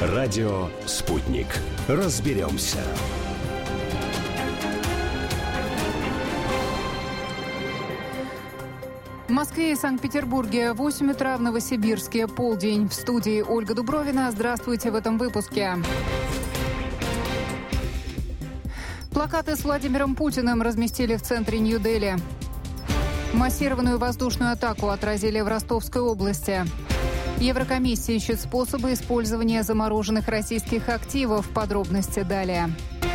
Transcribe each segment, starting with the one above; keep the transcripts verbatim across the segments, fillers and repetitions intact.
Радио «Спутник». Разберемся. В Москве и Санкт-Петербурге восемь утра, в Новосибирске полдень. В студии Ольга Дубровина. Здравствуйте в этом выпуске. Плакаты с Владимиром Путиным разместили в центре Нью-Дели. Массированную воздушную атаку отразили в Ростовской области. Еврокомиссия ищет способы использования замороженных российских активов. Подробности далее.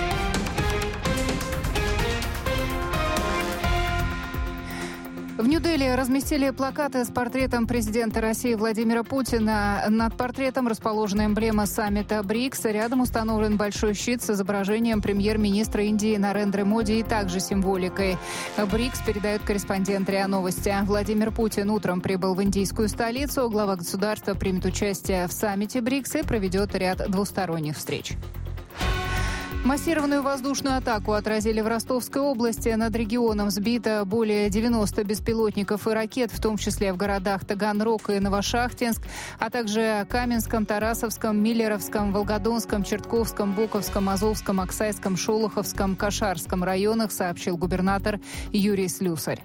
В Нью-Дели разместили плакаты с портретом президента России Владимира Путина. Над портретом расположена эмблема саммита БРИКС. Рядом установлен большой щит с изображением премьер-министра Индии Нарендры Моди и также символикой. БРИКС передает корреспондент РИА Новости. Владимир Путин утром прибыл в индийскую столицу. Глава государства примет участие в саммите БРИКС и проведет ряд двусторонних встреч. Массированную воздушную атаку отразили в Ростовской области. Над регионом сбито более девяноста беспилотников и ракет, в том числе в городах Таганрог и Новошахтинск, а также Каменском, Тарасовском, Миллеровском, Волгодонском, Чертковском, Буковском, Азовском, Аксайском, Шолоховском, Кашарском районах, сообщил губернатор Юрий Слюсарь.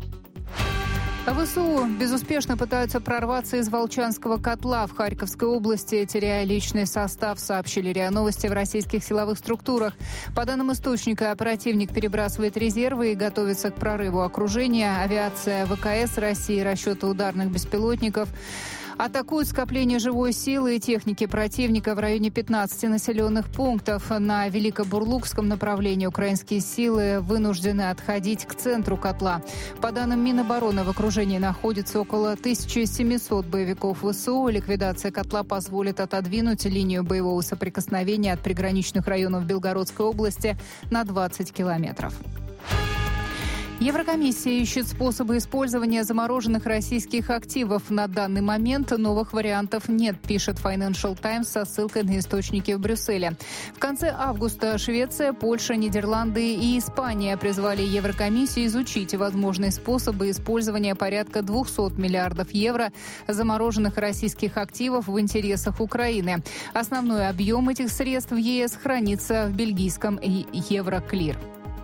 ВСУ безуспешно пытаются прорваться из Волчанского котла в Харьковской области, теряя личный состав, сообщили РИА Новости в российских силовых структурах. По данным источника, противник перебрасывает резервы и готовится к прорыву окружения. Авиация ВКС России, расчеты ударных беспилотников атакуют скопление живой силы и техники противника в районе пятнадцати населенных пунктов. На Великобурлукском направлении украинские силы вынуждены отходить к центру котла. По данным Минобороны, в окружении находится около тысячи семисот боевиков ВСУ. Ликвидация котла позволит отодвинуть линию боевого соприкосновения от приграничных районов Белгородской области на двадцать километров. Еврокомиссия ищет способы использования замороженных российских активов. На данный момент новых вариантов нет, пишет Financial Times со ссылкой на источники в Брюсселе. В конце августа Швеция, Польша, Нидерланды и Испания призвали Еврокомиссию изучить возможные способы использования порядка двухсот миллиардов евро замороженных российских активов в интересах Украины. Основной объем этих средств в ЕС хранится в бельгийском Евроклир.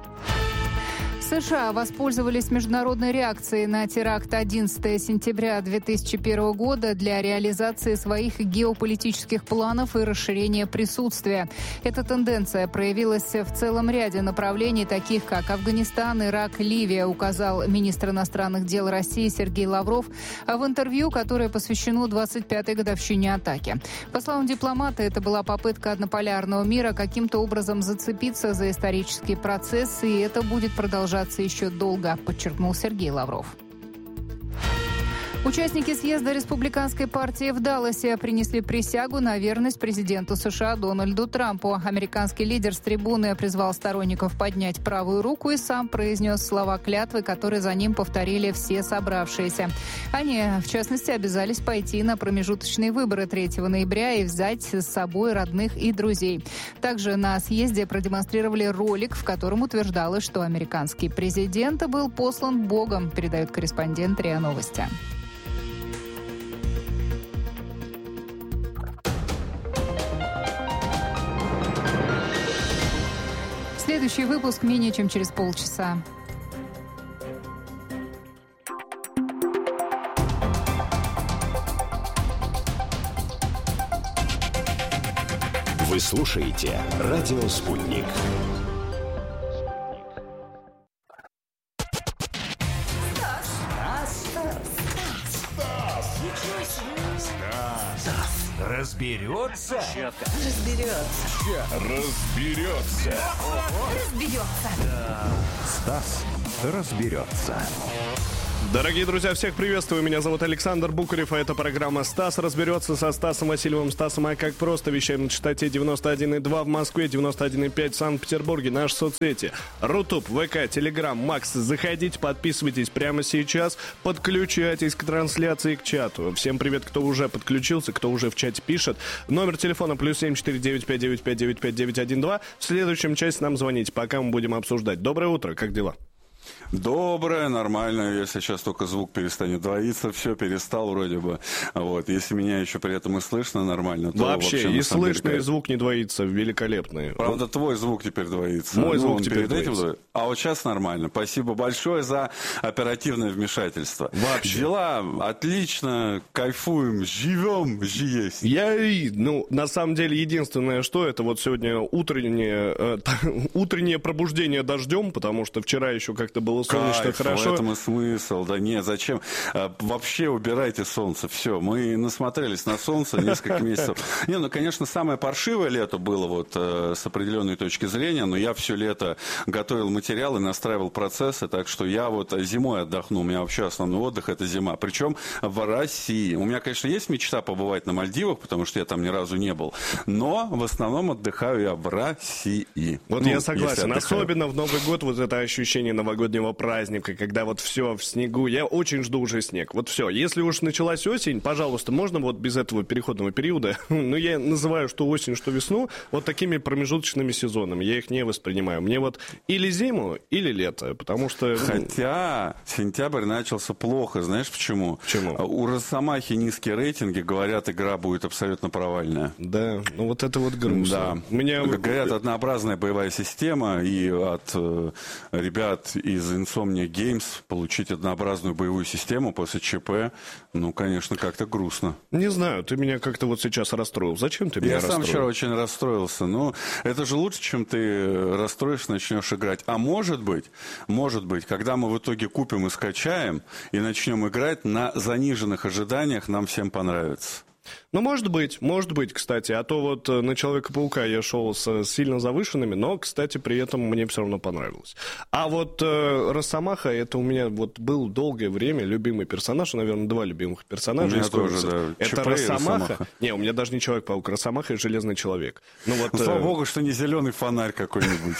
США воспользовались международной реакцией на теракт одиннадцатого сентября две тысячи первого года для реализации своих геополитических планов и расширения присутствия. Эта тенденция проявилась в целом ряде направлений, таких как Афганистан, Ирак, Ливия, указал министр иностранных дел России Сергей Лавров в интервью, которое посвящено двадцать пятой годовщине атаки. По словам дипломата, это была попытка однополярного мира каким-то образом зацепиться за исторический процесс, и это будет продолжаться еще долго, подчеркнул Сергей Лавров. Участники съезда республиканской партии в Далласе принесли присягу на верность президенту США Дональду Трампу. Американский лидер с трибуны призвал сторонников поднять правую руку и сам произнес слова клятвы, которые за ним повторили все собравшиеся. Они, в частности, обязались пойти на промежуточные выборы третьего ноября и взять с собой родных и друзей. Также на съезде продемонстрировали ролик, в котором утверждалось, что американский президент был послан Богом, передает корреспондент РИА Новости. Следующий выпуск менее чем через полчаса. Вы слушаете «Радио Спутник». Разберется? Разберется. Разберется. Разберется. Стас разберется. Дорогие друзья, всех приветствую. Меня зовут Александр Букарев, а это программа «Стас разберется» со Стасом Васильевым. Стасом, а как просто, вещаем на частоте девяносто один и два в Москве, девяносто один и пять в Санкт-Петербурге. Наши соцсети: Рутуб, ВК, Телеграм, Макс. Заходите, подписывайтесь прямо сейчас, подключайтесь к трансляции, к чату. Всем привет, кто уже подключился, кто уже в чате пишет. Номер телефона плюс семь четыре девять пять девять пять девять пять девять один два. В следующем части нам звоните, пока мы будем обсуждать. Доброе утро, как дела? Доброе, нормально, если сейчас только звук перестанет двоиться, все, перестал вроде бы. Вот. Если меня еще при этом и слышно нормально, то вообще, вообще и слышно, и звук не двоится, великолепный. Правда, твой звук теперь двоится. Мой ну, звук теперь двоится. Этим... А вот сейчас нормально. Спасибо большое за оперативное вмешательство. Вообще. Дела отлично, кайфуем, живем, есть. Я, ну, на самом деле, единственное, что это вот сегодня утреннее, э, утреннее пробуждение дождем, потому что вчера еще как-то было солнечно, Кайф, хорошо. В этом и смысл. Да нет, зачем? А, вообще убирайте солнце. Все, мы насмотрелись на солнце несколько месяцев. Не, ну, конечно, самое паршивое лето было вот э, с определенной точки зрения, но я все лето готовил материалы, настраивал процессы, так что я вот зимой отдохну. У меня вообще основной отдых – это зима. Причем в России. У меня, конечно, есть мечта побывать на Мальдивах, потому что я там ни разу не был. Но в основном отдыхаю я в России. Вот ну, я согласен. Особенно в Новый год вот это ощущение новогоднего праздника, когда вот все в снегу. Я очень жду уже снег. Вот все. Если уж началась осень, пожалуйста, можно вот без этого переходного периода, ну, я называю что осень, что весну, вот такими промежуточными сезонами. Я их не воспринимаю. Мне вот или зиму, или лето, потому что... Хотя сентябрь начался плохо. Знаешь почему? Почему? У Росомахи низкие рейтинги, говорят, игра будет абсолютно провальная. Да, ну вот это вот грустно. Да. У меня... Говорят, однообразная боевая система, и от э, ребят из Insomnia Games получить однообразную боевую систему после ЧП, ну, конечно, как-то грустно. Не знаю, ты меня как-то вот сейчас расстроил. Зачем ты меня Я расстроил? сам вчера очень расстроился. Ну, это же лучше, чем ты расстроишься, начнешь играть. А может быть, может быть, когда мы в итоге купим и скачаем, и начнем играть, на заниженных ожиданиях нам всем понравится. Ну, может быть, может быть, кстати. А то вот на Человека-паука я шел с сильно завышенными, но, кстати, при этом мне все равно понравилось. А вот э, Росомаха, это у меня вот был долгое время любимый персонаж, наверное, два любимых персонажа. У меня тоже, да. Это ЧП Росомаха. Росомаха. Не, у меня даже не Человек-паук, Росомаха и Железный человек. Ну, вот, ну, слава богу, что не зеленый фонарь какой-нибудь.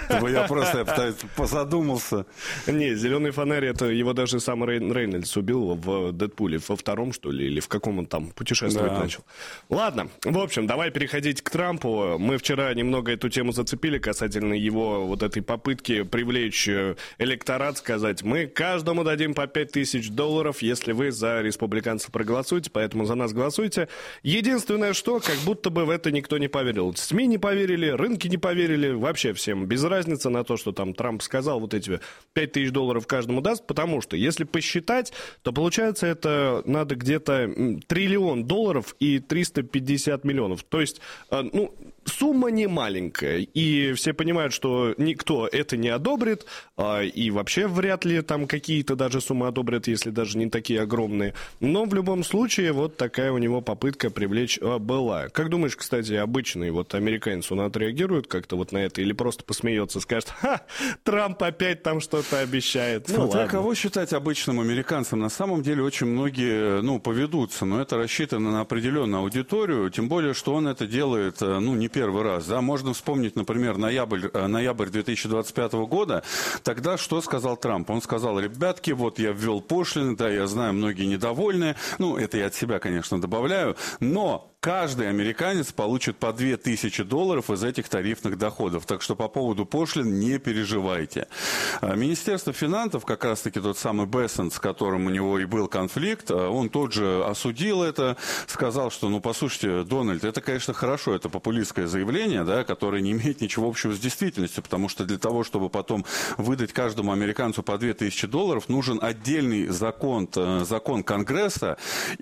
Я просто позадумался. Не, зеленый фонарь, это его даже сам Рейнольдс убил в Дэдпуле, во втором, что ли, или в каком он там путешествовать начал. Ладно, в общем, давай переходить к Трампу. Мы вчера немного эту тему зацепили касательно его вот этой попытки привлечь электорат, сказать, мы каждому дадим по пять тысяч долларов, если вы за республиканцев проголосуете, поэтому за нас голосуйте. Единственное, что, как будто бы в это никто не поверил. СМИ не поверили, рынки не поверили, вообще всем без разницы на то, что там Трамп сказал, вот эти пять тысяч долларов каждому даст, потому что, если посчитать, то получается это надо где-то триллион долларов и триста пятьдесят миллионов. То есть, ну, сумма не маленькая. И все понимают, что никто это не одобрит. И вообще вряд ли там какие-то даже суммы одобрят, если даже не такие огромные. Но в любом случае вот такая у него попытка привлечь была. Как думаешь, кстати, обычный вот американец, он отреагирует как-то вот на это? Или просто посмеется, скажет, ха, Трамп опять там что-то обещает? Ну, Смотря ладно. кого считать обычным американцем, на самом деле очень многие, ну, поведутся. Но это рассчитано на определенную аудиторию, тем более, что он это делает, ну, не первый раз, да, можно вспомнить, например, ноябрь, ноябрь две тысячи двадцать пятого года, тогда что сказал Трамп? Он сказал, ребятки, вот я ввел пошлины, да, я знаю, многие недовольны, ну, это я от себя, конечно, добавляю, но каждый американец получит по две тысячи долларов из этих тарифных доходов. Так что по поводу пошлин не переживайте. Министерство финансов, как раз-таки тот самый Бессент, с которым у него и был конфликт, он тот же осудил это, сказал, что, ну, послушайте, Дональд, это, конечно, хорошо, это популистское заявление, да, которое не имеет ничего общего с действительностью, потому что для того, чтобы потом выдать каждому американцу по две тысячи долларов, нужен отдельный закон, закон Конгресса,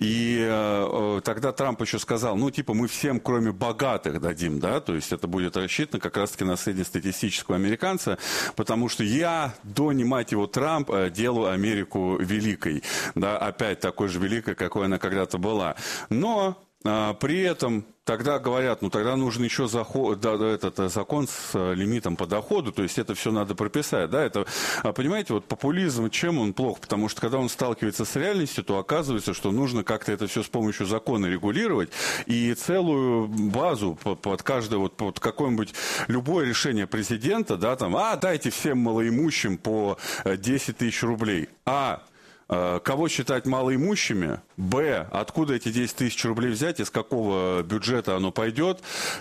и тогда Трамп еще сказал, ну, типа, мы всем, кроме богатых, дадим, да, то есть это будет рассчитано как раз-таки на среднестатистического американца, потому что я, Донни, мать его, Трамп, делаю Америку великой, да, опять такой же великой, какой она когда-то была. Но а, при этом тогда говорят, ну тогда нужен еще заход, да, этот закон с лимитом по доходу, то есть это все надо прописать, да, это, понимаете, вот популизм, чем он плох, потому что когда он сталкивается с реальностью, то оказывается, что нужно как-то это все с помощью закона регулировать, и целую базу под каждое, вот под какое-нибудь, любое решение президента, да, там, а, дайте всем малоимущим по десять тысяч рублей, а кого считать малоимущими, б, откуда эти десять тысяч рублей взять, из какого бюджета оно пойдет,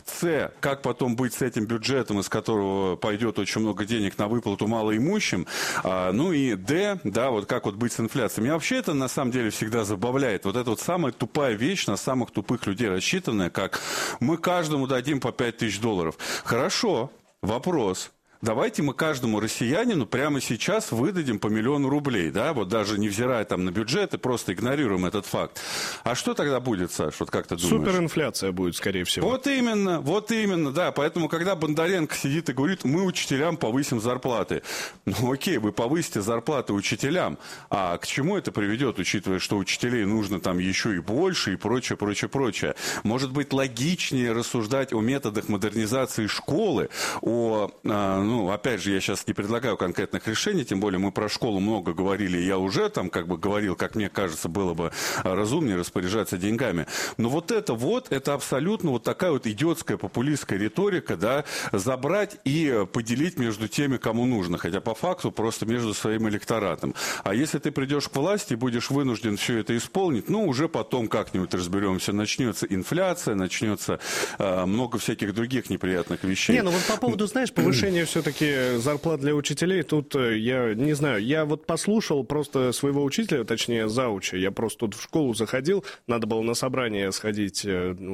с, как потом быть с этим бюджетом, из которого пойдет очень много денег на выплату малоимущим, ну и д, да, вот как вот быть с инфляцией. Меня вообще это на самом деле всегда забавляет. Вот это вот самая тупая вещь, на самых тупых людей рассчитанная, как мы каждому дадим по пять тысяч долларов. Хорошо, вопрос. Давайте мы каждому россиянину прямо сейчас выдадим по миллиону рублей, да, вот даже невзирая там на бюджет и просто игнорируем этот факт. А что тогда будет, Саш, вот как ты думаешь? Суперинфляция будет, скорее всего. Вот именно, вот именно, да, поэтому, когда Бондаренко сидит и говорит, мы учителям повысим зарплаты, ну окей, вы повысите зарплаты учителям, а к чему это приведет, учитывая, что учителей нужно там еще и больше и прочее, прочее, прочее. Может быть, логичнее рассуждать о методах модернизации школы, о... Ну, опять же, я сейчас не предлагаю конкретных решений, тем более мы про школу много говорили, я уже там как бы говорил, как мне кажется, было бы разумнее распоряжаться деньгами. Но вот это вот, это абсолютно вот такая вот идиотская популистская риторика, да, забрать и поделить между теми, кому нужно, хотя по факту просто между своим электоратом. А если ты придешь к власти и будешь вынужден все это исполнить, ну, уже потом как-нибудь разберемся, начнется инфляция, начнется э, много всяких других неприятных вещей. Не, ну вот по поводу, знаешь, повышения все все-таки зарплат для учителей, тут я не знаю, я вот послушал просто своего учителя, точнее зауча, я просто тут в школу заходил, надо было на собрание сходить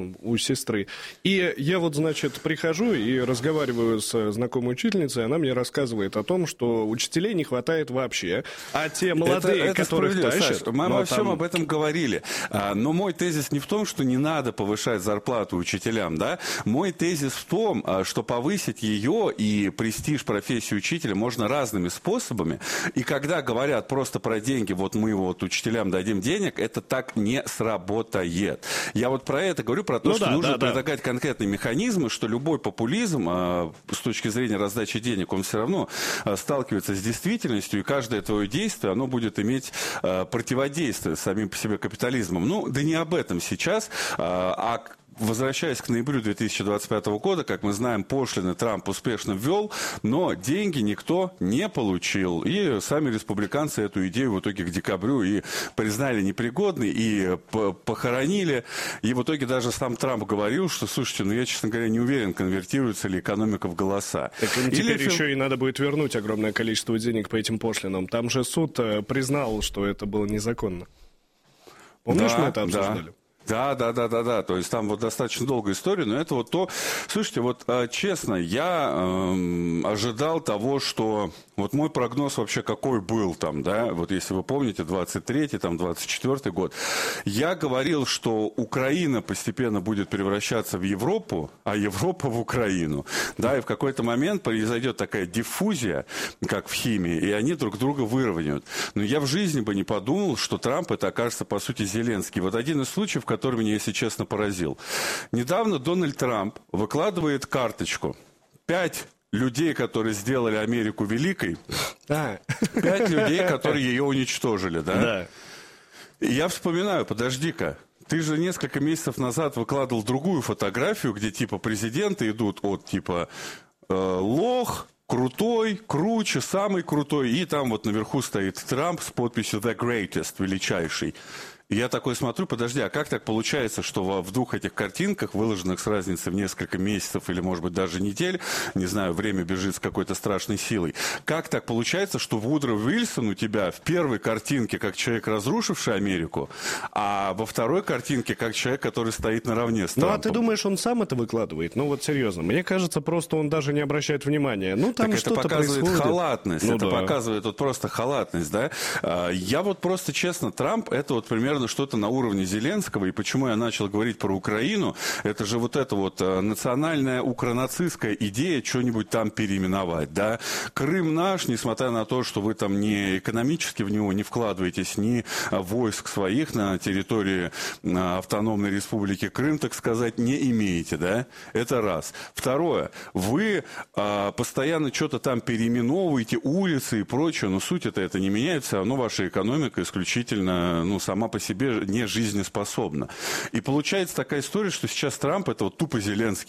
у сестры, и я вот, значит, прихожу и разговариваю с знакомой учительницей, она мне рассказывает о том, что учителей не хватает вообще, а те молодые, это, это которых тащат... Саш, мы во всем там... об этом говорили, но мой тезис не в том, что не надо повышать зарплату учителям, да, мой тезис в том, что повысить ее и престиж профессии учителя можно разными способами. И когда говорят просто про деньги, вот мы вот учителям дадим денег, это так не сработает. Я вот про это говорю, про то, ну что да, нужно да, предлагать да. конкретные механизмы, что любой популизм а, с точки зрения раздачи денег, он все равно а, сталкивается с действительностью, и каждое твое действие, оно будет иметь а, противодействие самим по себе капитализмом. Ну, да не об этом сейчас, а, а возвращаясь к ноябрю две тысячи двадцать пятого года, как мы знаем, пошлины Трамп успешно ввел, но деньги никто не получил. И сами республиканцы эту идею в итоге к декабрю и признали непригодной, и похоронили. И в итоге даже сам Трамп говорил, что, слушайте, ну я, честно говоря, не уверен, конвертируется ли экономика в голоса. Так им теперь Или... еще и надо будет вернуть огромное количество денег по этим пошлинам. Там же суд признал, что это было незаконно. Помнишь, да, мы это обсуждали? Да. Да, да, да, да, да. То есть там вот достаточно долгая история, но это вот то... Слушайте, вот э, честно, я э, ожидал того, что... Вот мой прогноз вообще какой был там, да, вот если вы помните, двадцать третий, там, двадцать четвёртый год. Я говорил, что Украина постепенно будет превращаться в Европу, а Европа в Украину. Да, и в какой-то момент произойдет такая диффузия, как в химии, и они друг друга выровняют. Но я в жизни бы не подумал, что Трамп это окажется, по сути, Зеленский. Вот один из случаев, который меня, если честно, поразил. Недавно Дональд Трамп выкладывает карточку. Пять людей, которые сделали Америку великой. А. Пять людей, которые ее уничтожили, да? Да. И я вспоминаю, подожди-ка, ты же несколько месяцев назад выкладывал другую фотографию, где типа президенты идут от типа э, лох, крутой, круче, самый крутой, и там вот наверху стоит Трамп с подписью «The Greatest», величайший. И я такой смотрю, подожди, а как так получается, что в, в двух этих картинках, выложенных с разницей в несколько месяцев или, может быть, даже недель, не знаю, время бежит с какой-то страшной силой, как так получается, что Вудро Вильсон у тебя в первой картинке как человек, разрушивший Америку, а во второй картинке как человек, который стоит наравне с Трампом? Ну, а ты думаешь, он сам это выкладывает? Ну, вот серьезно. Мне кажется, просто он даже не обращает внимания. Ну, там так что-то это показывает происходит. халатность. Ну, это да. показывает вот просто халатность, да? Я вот просто, честно, Трамп, это вот примерно что-то на уровне Зеленского, и почему я начал говорить про Украину, это же вот эта вот национальная укронацистская идея что-нибудь там переименовать, да. Крым наш, несмотря на то, что вы там не экономически в него не вкладываетесь, ни войск своих на территории автономной республики Крым, так сказать, не имеете, да. Это раз. Второе. Вы а, постоянно что-то там переименовываете, улицы и прочее, но суть это, это не меняет, все равно ваша экономика исключительно, ну, сама по себе не жизнеспособна. И получается такая история, что сейчас Трамп это вот тупо Зеленский.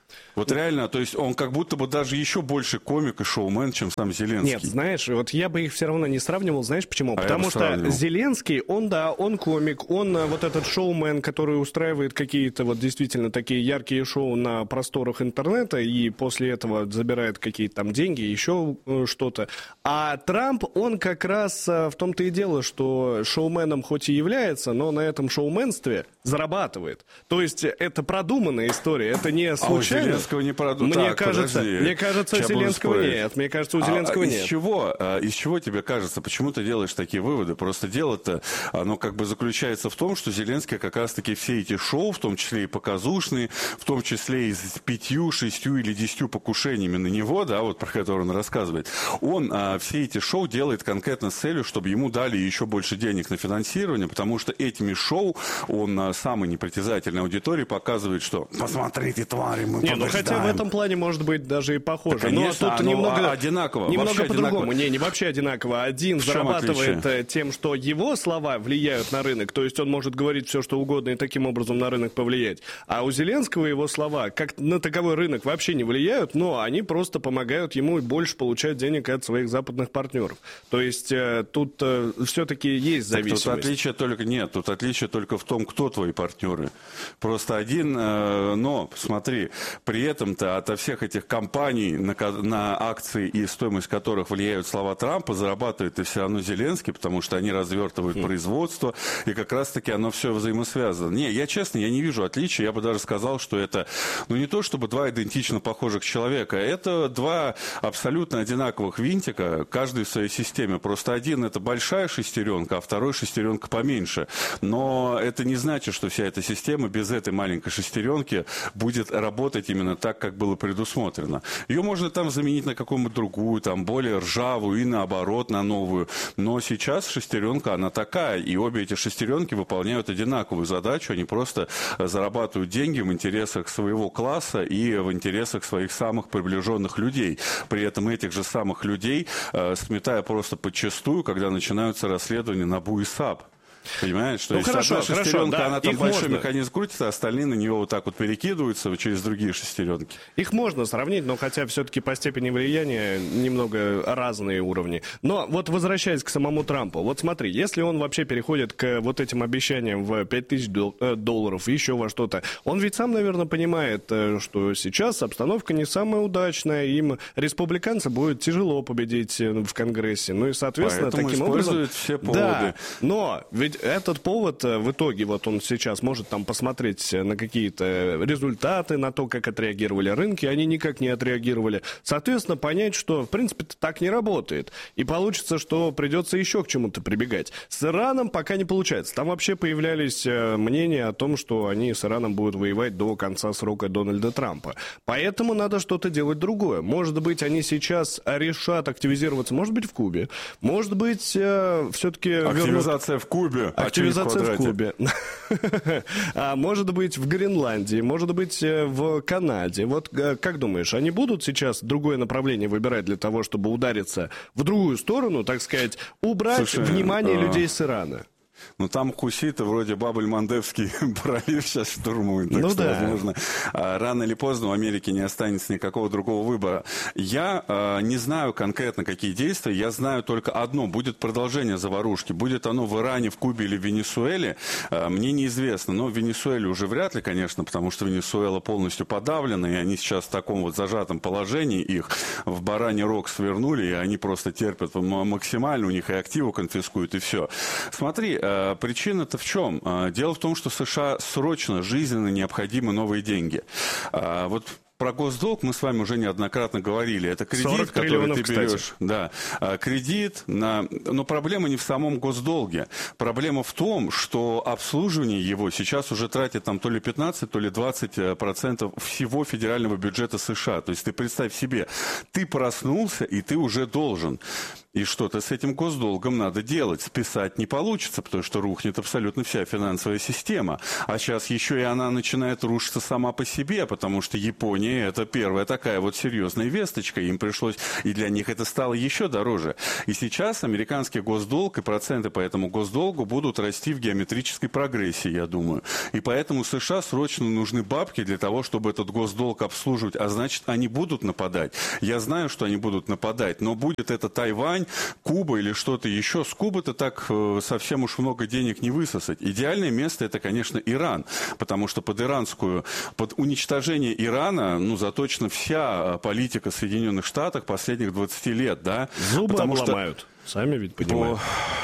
Вот реально, то есть он как будто бы даже еще больше комик и шоумен, чем сам Зеленский. Нет, знаешь, вот я бы их все равно не сравнивал, знаешь почему? А Потому что сравнивал. Зеленский, он, да, он комик, он вот этот шоумен, который устраивает какие-то вот действительно такие яркие шоу на просторах интернета и после этого забирает какие-то там деньги, еще что-то. А Трамп, он как раз в том-то и дело, что шоуменом хоть и является, но на этом шоуменстве зарабатывает. То есть это продуманная история, это не случайно. А у Зеленского не продумано. Мне так, кажется, подожди. мне кажется, Сейчас Зеленского буду спорить. нет. Мне кажется, у А, Зеленского а нет. Из чего, а, из чего тебе кажется? Почему ты делаешь такие выводы? Просто дело-то, оно как бы заключается в том, что Зеленский как раз-таки все эти шоу, в том числе и показушные, в том числе и с пятью, шестью или десятью покушениями на него, да, вот про которые он рассказывает, он а, все эти шоу делает конкретно с целью, чтобы ему дали еще больше денег на финансирование, потому что этими шоу он а, самой непритязательной аудитории показывает, что «посмотрите, твари, мы Не, ну побеждаем». хотя в этом плане может быть даже и похоже. Да, конечно, но тут оно немного, одинаково, немного вообще по-другому. одинаково. Не, не вообще одинаково. Один В чем зарабатывает отличие? тем, что его слова влияют на рынок, то есть он может говорить все, что угодно и таким образом на рынок повлиять. А у Зеленского его слова как на таковой рынок вообще не влияют, но они просто помогают ему больше получать денег от своих западных партнеров. То есть э, тут э, все-таки есть зависимость. Тут отличие только нет, тут отличие только в том, кто твои партнеры. Просто один, э, но смотри, при этом-то ото всех этих компаний, на, на акции и стоимость которых влияют слова Трампа, зарабатывает и все равно Зеленский, потому что они развертывают mm. производство, и как раз-таки оно все взаимосвязано. Не, я честно, я не вижу отличия, я бы даже сказал, что это, ну не то чтобы два идентично похожих человека, это два абсолютно одинаковых винтика, каждый в своей системе. Просто один это большая шестеренка, а второй шестеренка поменьше. Но это не значит, что вся эта система без этой маленькой шестеренки будет работать именно так, как было предусмотрено. Ее можно там заменить на какую-нибудь другую, там более ржавую и наоборот на новую. Но сейчас шестеренка, она такая, и обе эти шестеренки выполняют одинаковую задачу, они просто зарабатывают деньги в интересах своего класса и в интересах своих самых приближенных людей. При этом этих же самых людей э, сметая просто подчистую, когда начинаются расследования НАБУ и САП. Понимаешь, что ну, если хорошо, одна шестеренка, хорошо, да, она там их большой можно. механизм крутится, а остальные на нее вот так вот перекидываются через другие шестеренки. Их можно сравнить, но хотя все-таки по степени влияния немного разные уровни. Но вот возвращаясь к самому Трампу, вот смотри, если он вообще переходит к вот этим обещаниям в пять тысяч долларов, еще во что-то, он ведь сам, наверное, понимает, что сейчас обстановка не самая удачная, им республиканцы будет тяжело победить в Конгрессе, ну и, соответственно, Поэтому таким образом... все поводы. Да, но ведь этот повод в итоге, вот он сейчас может там посмотреть на какие-то результаты, на то, как отреагировали рынки, они никак не отреагировали. Соответственно, понять, что, в принципе, это так не работает. И получится, что придется еще к чему-то прибегать. С Ираном пока не получается. Там вообще появлялись мнения о том, что они с Ираном будут воевать до конца срока Дональда Трампа. Поэтому надо что-то делать другое. Может быть, они сейчас решат активизироваться, может быть, в Кубе. Может быть, все-таки... Активизация вернут... в Кубе. Активизация в Кубе. А может быть, в Гренландии, может быть, в Канаде. Вот как думаешь, они будут сейчас другое направление выбирать для того, чтобы удариться в другую сторону, так сказать, убрать Слушай, внимание а... людей с Ирана? Ну, там хуситы вроде Бабель-Мандебский пролив сейчас штурмуют. Так ну, что, да. возможно, рано или поздно в Америке не останется никакого другого выбора. Я э, не знаю конкретно, какие действия. Я знаю только одно. Будет продолжение заварушки. Будет оно в Иране, в Кубе или в Венесуэле, э, мне неизвестно. Но в Венесуэле уже вряд ли, конечно, потому что Венесуэла полностью подавлена, и они сейчас в таком вот зажатом положении. Их в бараний рог свернули, и они просто терпят максимально. У них и активы конфискуют, и все. Смотри, причина-то в чем? Дело в том, что США срочно, жизненно необходимы новые деньги. Вот про госдолг мы с вами уже неоднократно говорили. Это кредит, который ты берешь. Кстати. Да, кредит на... Но проблема не в самом госдолге. Проблема в том, что обслуживание его сейчас уже тратит там то ли пятнадцать, то ли двадцать процентов всего федерального бюджета США. То есть ты представь себе, ты проснулся, и ты уже должен. И что-то с этим госдолгом надо делать. Списать не получится, потому что рухнет абсолютно вся финансовая система. А сейчас еще и она начинает рушиться сама по себе, потому что Япония – это первая такая вот серьезная весточка. Им пришлось, и для них это стало еще дороже. И сейчас американский госдолг и проценты по этому госдолгу будут расти в геометрической прогрессии, я думаю. И поэтому США срочно нужны бабки для того, чтобы этот госдолг обслуживать. А значит, они будут нападать. Я знаю, что они будут нападать, но будет это Тайвань, Куба или что-то еще. С Кубы-то так э, совсем уж много денег не высосать. Идеальное место это, конечно, Иран, потому что под иранскую, под уничтожение Ирана, ну, заточена вся политика Соединенных Штатов последних двадцати лет, да. Зубы потому обломают, что... сами ведь понимаете.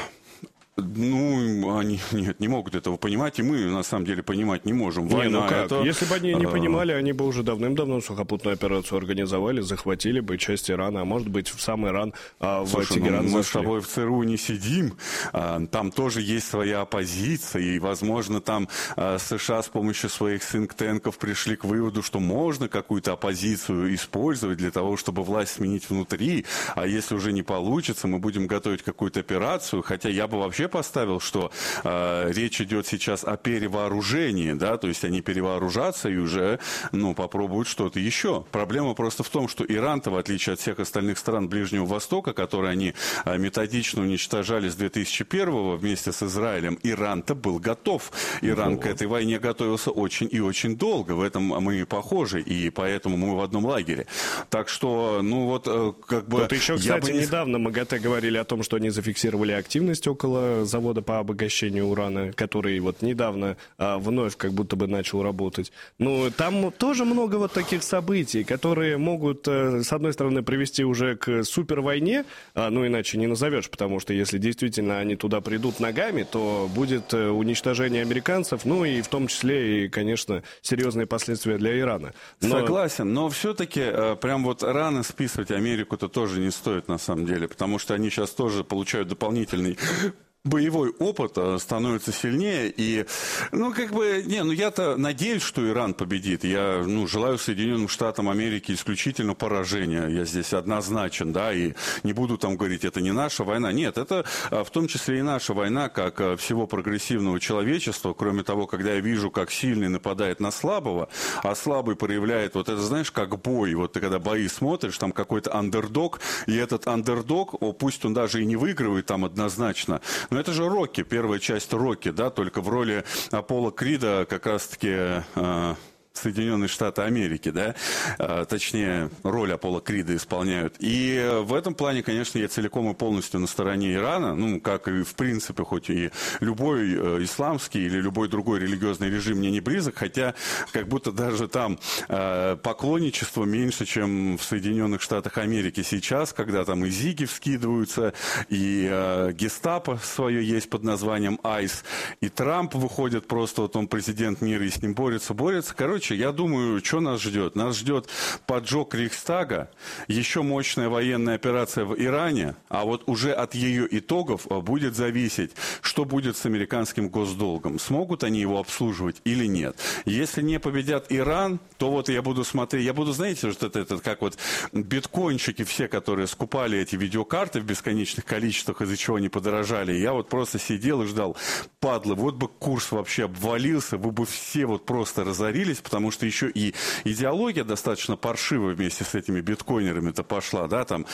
Ну, они нет, не могут этого понимать, и мы, на самом деле, понимать не можем. Война, не, ну как? Это... Если бы они не понимали, они бы уже давным-давно сухопутную операцию организовали, захватили бы часть Ирана, а может быть, в сам Иран, а в Слушай, Тегеран ну, мы зашли. с тобой в ЦРУ не сидим, там тоже есть своя оппозиция, и, возможно, там США с помощью своих think-танков пришли к выводу, что можно какую-то оппозицию использовать для того, чтобы власть сменить внутри, а если уже не получится, мы будем готовить какую-то операцию, хотя я бы вообще поставил, что э, речь идет сейчас о перевооружении, да, то есть они перевооружатся и уже, ну, попробуют что-то еще. Проблема просто в том, что Иран-то, в отличие от всех остальных стран Ближнего Востока, которые они э, методично уничтожали с две тысячи первого вместе с Израилем, Иран-то был готов. Иран к этой войне готовился очень и очень долго. В этом мы похожи, и поэтому мы в одном лагере. Так что, ну вот, э, как бы... Вот еще, кстати, не... недавно МАГАТЭ говорили о том, что они зафиксировали активность около завода по обогащению урана, который вот недавно а, вновь как будто бы начал работать. Ну, там тоже много вот таких событий, которые могут, а, с одной стороны, привести уже к супервойне, а, ну, иначе не назовешь, потому что если действительно они туда придут ногами, то будет а, уничтожение американцев, ну, и в том числе, и, конечно, серьезные последствия для Ирана. Но... Согласен, но все-таки а, прям вот рано списывать Америку-то тоже не стоит, на самом деле, потому что они сейчас тоже получают дополнительный... боевой опыт становится сильнее, и, ну, как бы, не, ну, я-то надеюсь, что Иран победит. Я, ну, желаю Соединенным Штатам Америки исключительно поражения. Я здесь однозначен, да, и не буду там говорить, это не наша война. Нет, это в том числе и наша война, как всего прогрессивного человечества. Кроме того, когда я вижу, как сильный нападает на слабого, а слабый проявляет, вот это, знаешь, как бой. Вот ты когда бои смотришь, там какой-то андердог, и этот андердог, о, пусть он даже и не выигрывает там однозначно, но это же Рокки, первая часть Рокки, да, только в роли Аполло Крида как раз-таки... Э, Соединенные Штаты Америки, да, а, точнее, роль Аполло Крида исполняют. И в этом плане, конечно, я целиком и полностью на стороне Ирана, ну, как и в принципе, хоть и любой э, исламский или любой другой религиозный режим мне не близок, хотя как будто даже там э, поклонничество меньше, чем в Соединенных Штатах Америки сейчас, когда там и зиги вскидываются, и э, гестапо свое есть под названием айс, и Трамп выходит просто, вот он президент мира, и с ним борется, борется. Короче, я думаю, что нас ждет? Нас ждет поджог Рейхстага, еще мощная военная операция в Иране, а вот уже от ее итогов будет зависеть, что будет с американским госдолгом. Смогут они его обслуживать или нет? Если не победят Иран, то вот я буду смотреть, я буду, знаете, что это, это как вот биткоинщики все, которые скупали эти видеокарты в бесконечных количествах, из-за чего они подорожали. Я вот просто сидел и ждал, падлы, вот бы курс вообще обвалился, вы бы все вот просто разорились, потому что еще и идеология достаточно паршивая вместе с этими биткоинерами-то пошла, да, там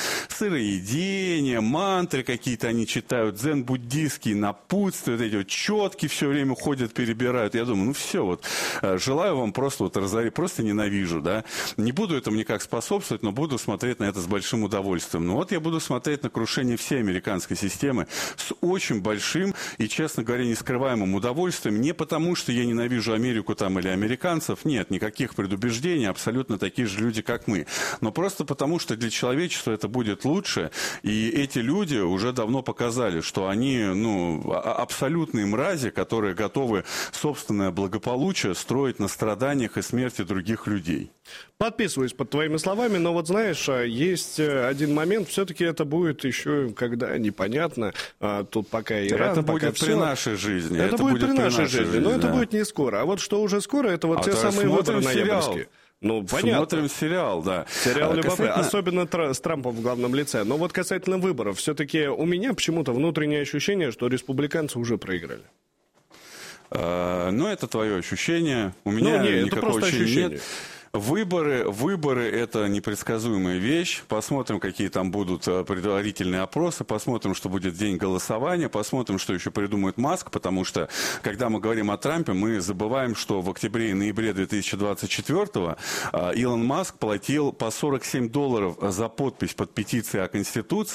сыроедение, мантры какие-то они читают, дзен-буддийские напутствия, вот эти вот четки все время ходят, перебирают. Я думаю, ну все, вот, желаю вам просто вот разорить, просто ненавижу, да. Не буду этому никак способствовать, но буду смотреть на это с большим удовольствием. Ну вот я буду смотреть на крушение всей американской системы с очень большим и, честно говоря, нескрываемым удовольствием, не потому, что я ненавижу Америку там или американцев, нет, никаких предубеждений, абсолютно такие же люди, как мы. Но просто потому, что для человечества это будет лучше, и эти люди уже давно показали, что они, ну, абсолютные мрази, которые готовы собственное благополучие строить на страданиях и смерти других людей. Подписываюсь под твоими словами, но вот знаешь, есть один момент, все-таки это будет еще, когда непонятно, тут пока Иран, это пока будет все. при нашей жизни. Это, это будет, будет при нашей жизни, жизни, но да. это будет не скоро. А вот что уже скоро, это вот а те самые выборы ноябрьские. Ну, понятно. Смотрим сериал, да. Сериал а, любопытный, касательно... особенно тр- с Трампом в главном лице. Но вот касательно выборов, все-таки у меня почему-то внутреннее ощущение, что республиканцы уже проиграли. А, ну, это твое ощущение. У меня ну, нет, никакого это просто ощущения ощущение. нет. Выборы, выборы – это непредсказуемая вещь. Посмотрим, какие там будут предварительные опросы, посмотрим, что будет день голосования, посмотрим, что еще придумает Маск, потому что, когда мы говорим о Трампе, мы забываем, что в октябре и ноябре две тысячи двадцать четвёртого Илон Маск платил по сорок семь долларов за подпись под петицией о Конституции.